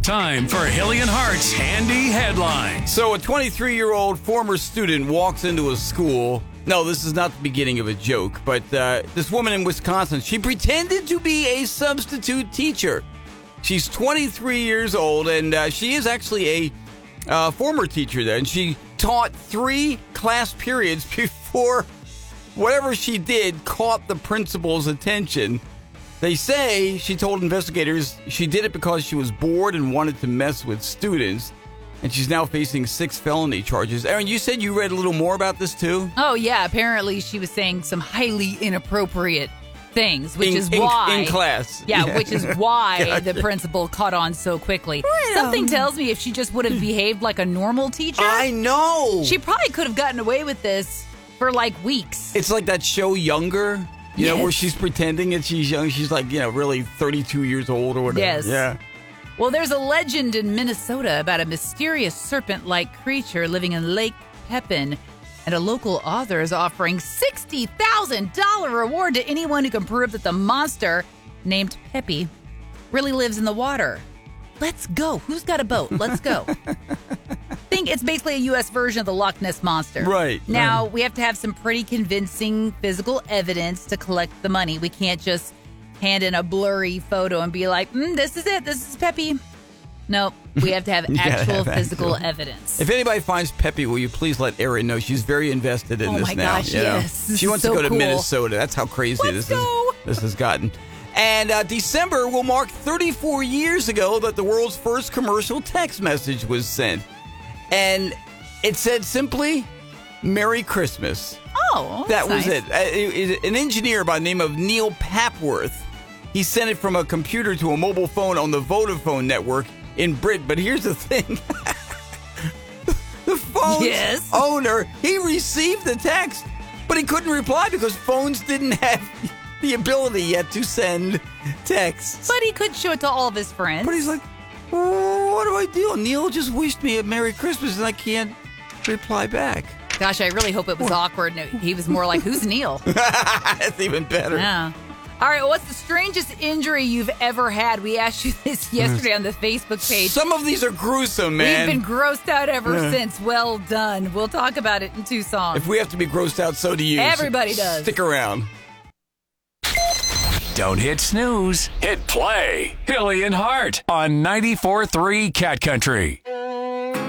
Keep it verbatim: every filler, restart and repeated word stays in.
Time for Hilly and Hart's Handy Headlines. So a twenty-three-year-old former student walks into a school. No, this is not the beginning of a joke, but uh, this woman in Wisconsin, she pretended to be a substitute teacher. She's twenty-three years old, and uh, she is actually a uh, former teacher there, and she taught three class periods before whatever she did caught the principal's attention. They say she told investigators she did it because she was bored and wanted to mess with students, and she's now facing six felony charges. Aaron, you said you read a little more about this too? Oh, yeah. Apparently she was saying some highly inappropriate things, which in, is in, why... In class. Yeah, yeah. which is why Gotcha. the principal caught on so quickly. Right Something on. tells me if she just would have behaved like a normal teacher... I know! She probably could have gotten away with this for like weeks. It's like that show Younger, you yes. know, where she's pretending that she's young. She's like, you know, really thirty-two years old or whatever. Yes. Yeah. Well, there's a legend in Minnesota about a mysterious serpent-like creature living in Lake Pepin, and a local author is offering sixty thousand dollars reward to anyone who can prove that the monster, named Peppy, really lives in the water. Let's go. Who's got a boat? Let's go. Think it's basically a U S version of the Loch Ness Monster. Right. Now, right. we have to have some pretty convincing physical evidence to collect the money. We can't just hand in a blurry photo and be like, mm, this is it. This is Peppy. Nope. We have to have actual have physical actual. evidence. If anybody finds Peppy, will you please let Erin know? She's very invested in oh this my now. gosh, you know? yes. This she is wants so to go to cool. Minnesota. That's how crazy Let's this go. is. This has gotten. And uh, December will mark thirty-four years ago that the world's first commercial text message was sent. And it said simply, Merry Christmas. Oh, That was nice. it. Uh, it- it- An engineer by the name of Neil Papworth, he sent it from a computer to a mobile phone on the Vodafone network in Britain. But here's the thing. The phone's Yes. owner, he received the text, but he couldn't reply because phones didn't have the ability yet to send texts. But he could show it to all of his friends. But he's like, oh, what do I do? Neil just wished me a Merry Christmas and I can't reply back. Gosh, I really hope it was awkward. No, he was more like, who's Neil? That's even better. Yeah. All right, well, what's the strangest injury you've ever had? We asked you this yesterday on the Facebook page. Some of these are gruesome, man. We've been grossed out ever Yeah. since. Well done. We'll talk about it in two songs. If we have to be grossed out, so do you. Everybody So does. Stick around. Don't hit snooze. Hit play. Hilly and Hart on ninety-four point three Cat Country.